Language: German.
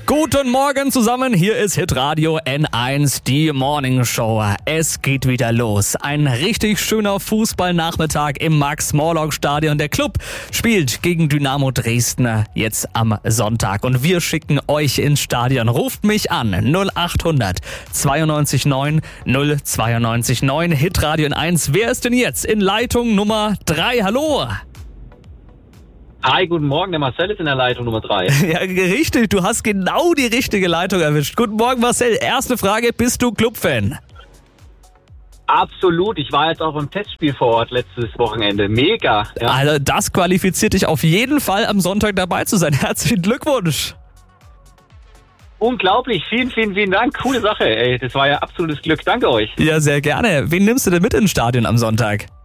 Guten Morgen zusammen, hier ist Hitradio N1, die Morning Show. Es geht wieder los. Ein richtig schöner Fußballnachmittag im Max-Morlock-Stadion. Der Club spielt gegen Dynamo Dresden jetzt am Sonntag und wir schicken euch ins Stadion. Ruft mich an 0800 92 9 092 9 Hitradio N1. Wer ist denn jetzt in Leitung Nummer 3? Hallo! Hi, guten Morgen, der Marcel ist in der Leitung Nummer 3. Ja, richtig, du hast genau die richtige Leitung erwischt. Guten Morgen, Marcel. Erste Frage, bist du Clubfan? Absolut, ich war jetzt auch im Testspiel vor Ort letztes Wochenende. Mega. Ja. Also das qualifiziert dich auf jeden Fall am Sonntag dabei zu sein. Herzlichen Glückwunsch. Unglaublich, vielen Dank. Coole Sache, ey. Das war ja absolutes Glück. Danke euch. Ja, sehr gerne. Wen nimmst du denn mit ins Stadion am Sonntag?